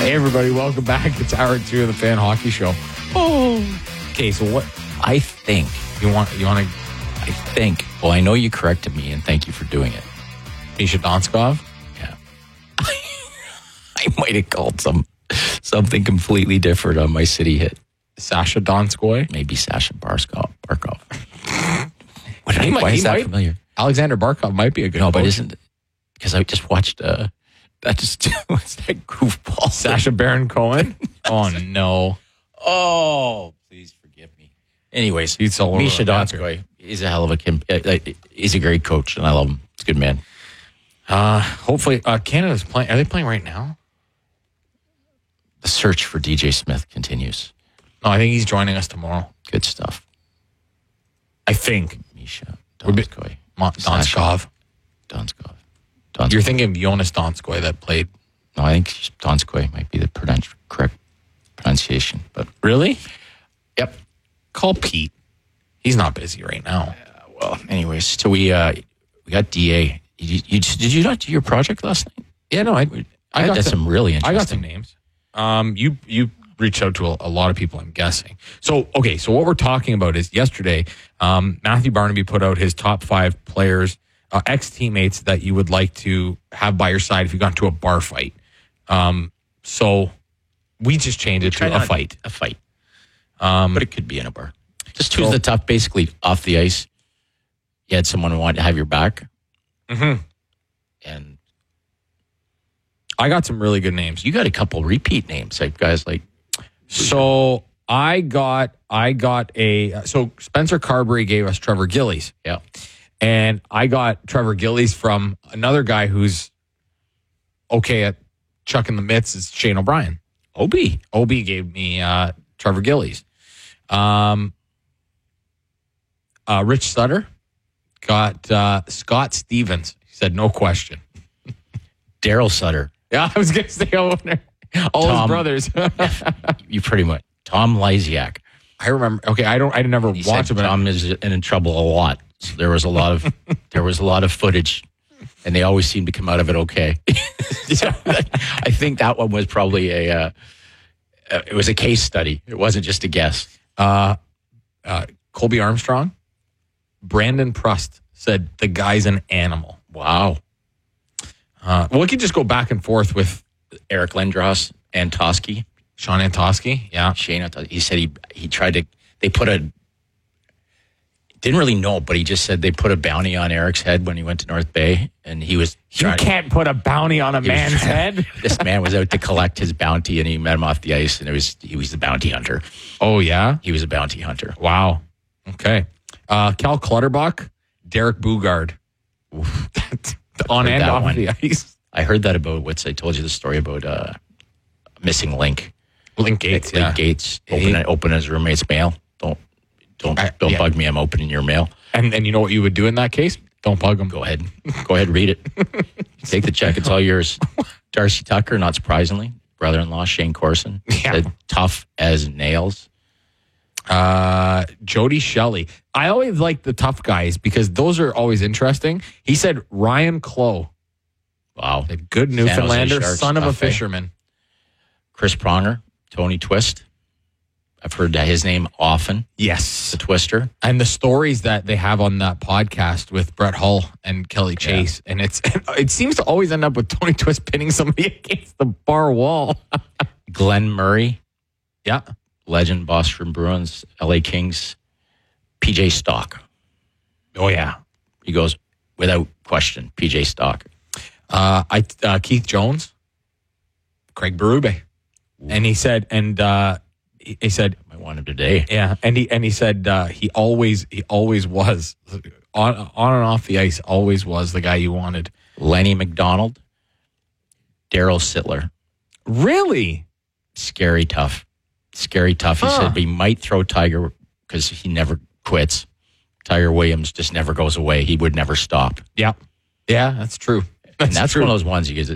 Hey, everybody, welcome back. It's hour 2 of the Fan Hockey Show. Oh. Okay, so what I think you want to, I think, well, I know you corrected me, and thank you for doing it. Misha Donskov? Yeah. I might have called something completely different on my city hit. Sasha Donskoy? Maybe Sasha Barkov. Why is that familiar? Alexander Barkov might be a good coach. But isn't, because I just watched what's that goofball? Sasha Baron Cohen? Oh, no. Oh, please forgive me. Anyways, Misha Donskoy is a hell of he's a great coach, and I love him. He's a good man. Hopefully, Canada's playing. Are they playing right now? The search for DJ Smith continues. No, I think he's joining us tomorrow. Good stuff. I think. Misha Donskoy. Donskov. You're thinking of Jonas Donskoy that played. No, I think Donskoy might be the correct pronunciation. But really? Yep. Call Pete. He's not busy right now. Well, anyways, so we got DA. Did you not do your project last night? Yeah, no, I got some really interesting. I got some names. You reached out to a lot of people, I'm guessing. So what we're talking about is yesterday, Matthew Barnaby put out his top 5 players, ex-teammates that you would like to have by your side if you got into a bar fight. So we just changed it to a fight. A fight. But it could be in a bar. Just choose the tough, basically off the ice. You had someone who wanted to have your back. Mm-hmm. And I got some really good names. You got a couple repeat names, like guys like. So I got so Spencer Carberry gave us Trevor Gillies. Yeah. And I got Trevor Gillies from another guy who's okay at chucking the mitts is Shane O'Brien. OB gave me Trevor Gillies. Rich Sutter got Scott Stevens. He said no question. Daryl Sutter. Yeah, I was going to say all his brothers. You pretty much. Tom Lysiak. I remember. Okay, I never watched him. Tom is in trouble a lot. So there was a lot of footage, and they always seem to come out of it okay. So I think that one was probably it was a case study. It wasn't just a guess. Colby Armstrong, Brandon Prust said the guy's an animal. Wow. We could just go back and forth with Eric Lindros, Antosky. Sean Antosky, yeah. Shane Antosky. He said he tried to, didn't really know, but he just said they put a bounty on Eric's head when he went to North Bay, and he was... You can't put a bounty on a man's head? This man was out to collect his bounty, and he met him off the ice, and he was the bounty hunter. Oh, yeah? He was a bounty hunter. Wow. Okay. Cal Clutterbuck, Derek Bugard. On and off the ice. I heard that about I told you the story about missing Link. Link Gates, Link Gates. Open his roommate's mail. Don't bug me. I'm opening your mail. And you know what you would do in that case? Don't bug him. Go ahead, read it. Take the check. It's all yours. Darcy Tucker, not surprisingly, brother-in-law Shane Corson, said tough as nails. Jody Shelley. I always like the tough guys because those are always interesting. He said Ryan Clough. Wow. A good Newfoundlander, son of a fisherman. Chris Pronger, Tony Twist. I've heard his name often. Yes. The Twister. And the stories that they have on that podcast with Brett Hull and Kelly Chase. And it seems to always end up with Tony Twist pinning somebody against the bar wall. Glenn Murray. Yeah. Legend, Boston Bruins, LA Kings, PJ Stock. Oh, yeah. He goes, without question, PJ Stock. Keith Jones, Craig Berube. Ooh. And he said, I want him today. Yeah. And he said, he always was on and off the ice, always was the guy you wanted. Lenny McDonald, Daryl Sittler. Really? Scary tough. He said he might throw Tiger because he never quits. Tiger Williams just never goes away. He would never stop. Yeah. Yeah, that's true. That's one of those ones you get